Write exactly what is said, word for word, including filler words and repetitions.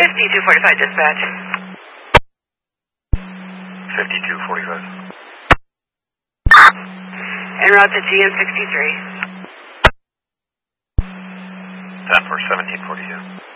fifty-two forty-five dispatch. fifty-two forty-five. En route to G N sixty-three. ten for seventeen forty-two.